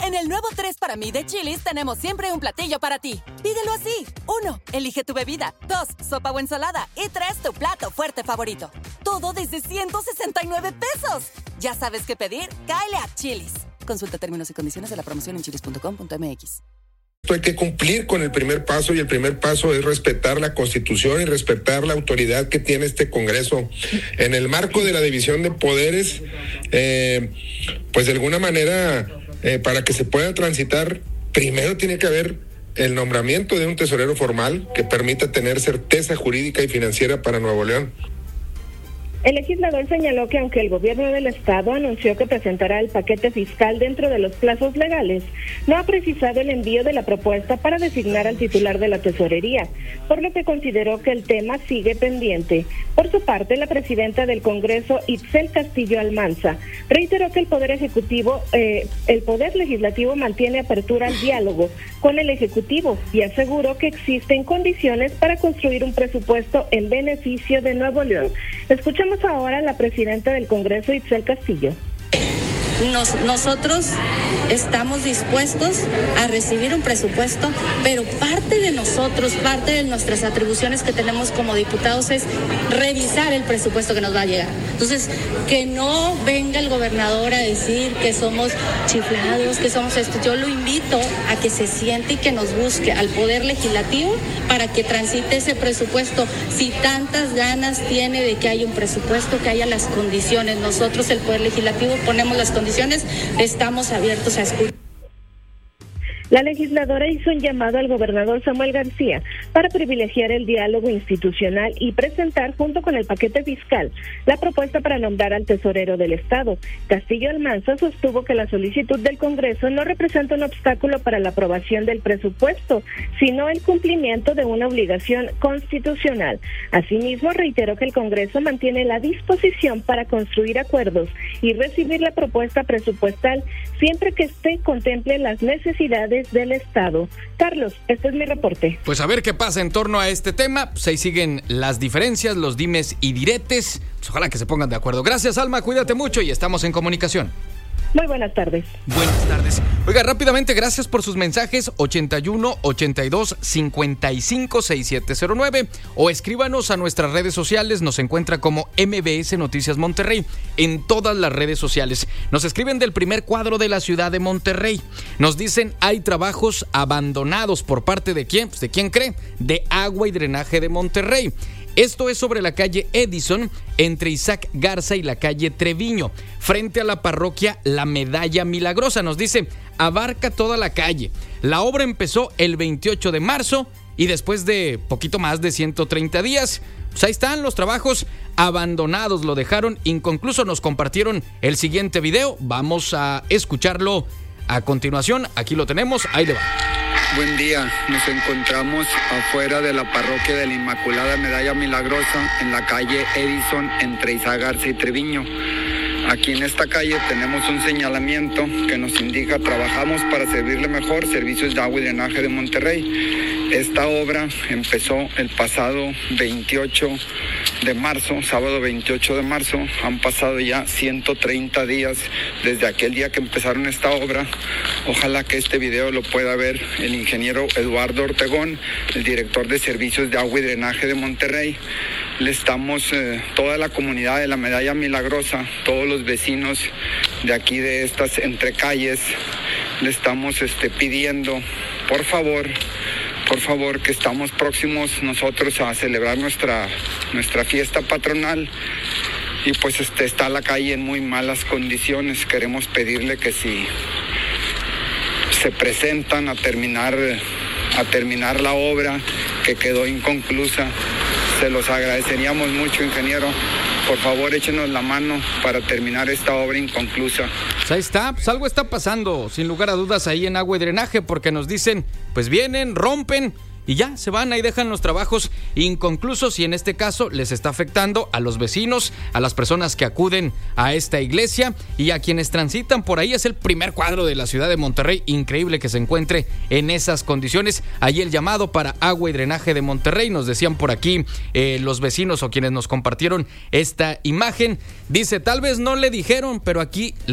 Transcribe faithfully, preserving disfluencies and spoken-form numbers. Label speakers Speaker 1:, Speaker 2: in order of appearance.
Speaker 1: En el nuevo tres para mí de Chili's tenemos siempre un platillo para ti. Pídelo así. Uno, elige tu bebida. Dos, sopa o ensalada. Y tres, tu plato fuerte favorito. Todo desde ciento sesenta y nueve pesos. ¿Ya sabes qué pedir? Cáele a Chili's. Consulta términos y condiciones de la promoción en chilis punto com punto m x.
Speaker 2: Hay que cumplir con el primer paso, y el primer paso es respetar la Constitución y respetar la autoridad que tiene este Congreso. En el marco de la división de poderes, eh, pues de alguna manera, eh, para que se pueda transitar, primero tiene que haber el nombramiento de un tesorero formal que permita tener certeza jurídica y financiera para Nuevo León.
Speaker 3: El legislador señaló que aunque el gobierno del estado anunció que presentará el paquete fiscal dentro de los plazos legales, no ha precisado el envío de la propuesta para designar al titular de la tesorería, por lo que consideró que el tema sigue pendiente. Por su parte, la presidenta del Congreso, Itzel Castillo Almanza, reiteró que el Poder Ejecutivo, eh, el Poder Legislativo mantiene apertura al diálogo con el Ejecutivo y aseguró que existen condiciones para construir un presupuesto en beneficio de Nuevo León. Escuchamos ahora a la presidenta del Congreso, Itzel Castillo.
Speaker 4: Nos, nosotros estamos dispuestos a recibir un presupuesto, pero parte de nosotros, parte de nuestras atribuciones que tenemos como diputados es revisar el presupuesto que nos va a llegar. Entonces, que no venga el gobernador a decir que somos chiflados, que somos esto. Yo lo invito a que se siente y que nos busque al Poder Legislativo para que transite ese presupuesto. Si tantas ganas tiene de que haya un presupuesto, que haya las condiciones. Nosotros, el Poder Legislativo, ponemos las condiciones. Estamos abiertos a escuchar.
Speaker 3: La legisladora hizo un llamado al gobernador Samuel García para privilegiar el diálogo institucional y presentar, junto con el paquete fiscal, la propuesta para nombrar al tesorero del Estado. Castillo Almanza sostuvo que la solicitud del Congreso no representa un obstáculo para la aprobación del presupuesto, sino el cumplimiento de una obligación constitucional. Asimismo, reiteró que el Congreso mantiene la disposición para construir acuerdos y recibir la propuesta presupuestal siempre que éste contemple las necesidades del Estado. Carlos, este es mi reporte.
Speaker 5: Pues a ver qué pasa en torno a este tema. Pues ahí siguen las diferencias, los dimes y diretes. Pues ojalá que se pongan de acuerdo. Gracias, Alma, cuídate mucho y estamos en comunicación.
Speaker 3: Muy buenas tardes.
Speaker 5: Buenas tardes. Oiga, rápidamente, gracias por sus mensajes. ochenta y uno, ochenta y dos, cincuenta y cinco, sesenta y siete cero nueve o escríbanos a nuestras redes sociales. Nos encuentra como M B S Noticias Monterrey en todas las redes sociales. Nos escriben del primer cuadro de la ciudad de Monterrey. Nos dicen, hay trabajos abandonados. ¿Por parte de quién? Pues, ¿de quién cree? De Agua y Drenaje de Monterrey. Esto es sobre la calle Edison, entre Isaac Garza y la calle Treviño, frente a la parroquia La Medalla Milagrosa. Nos dice, abarca toda la calle. La obra empezó el veintiocho de marzo y después de poquito más de ciento treinta días, pues ahí están los trabajos abandonados. Lo dejaron inconcluso. Nos compartieron el siguiente video. Vamos a escucharlo a continuación. Aquí lo tenemos. Ahí le va.
Speaker 6: Buen día, nos encontramos afuera de la parroquia de la Inmaculada Medalla Milagrosa en la calle Edison entre Isaac Garza y Treviño. Aquí en esta calle tenemos un señalamiento que nos indica trabajamos para servirle mejor servicios de agua y drenaje de Monterrey. Esta obra empezó el pasado veintiocho de marzo, sábado veintiocho de marzo. Han pasado ya ciento treinta días desde aquel día que empezaron esta obra. Ojalá que este video lo pueda ver el ingeniero Eduardo Ortegón, el director de servicios de agua y drenaje de Monterrey. Le estamos, eh, toda la comunidad de la Medalla Milagrosa, todos los vecinos de aquí de estas entrecalles, le estamos este, pidiendo, por favor, por favor, que estamos próximos nosotros a celebrar nuestra, nuestra fiesta patronal y pues este, está la calle en muy malas condiciones. Queremos pedirle que si se presentan a terminar, a terminar la obra que quedó inconclusa, se los agradeceríamos mucho, ingeniero. Por favor, échenos la mano para terminar esta obra inconclusa.
Speaker 5: Pues ahí está, pues algo está pasando, sin lugar a dudas, ahí en Agua y Drenaje, porque nos dicen, pues vienen, rompen y ya se van, ahí dejan los trabajos inconclusos y en este caso les está afectando a los vecinos, a las personas que acuden a esta iglesia y a quienes transitan por ahí. Es el primer cuadro de la ciudad de Monterrey, increíble que se encuentre en esas condiciones. Ahí el llamado para Agua y Drenaje de Monterrey. Nos decían por aquí eh, los vecinos o quienes nos compartieron esta imagen, dice, tal vez no le dijeron, pero aquí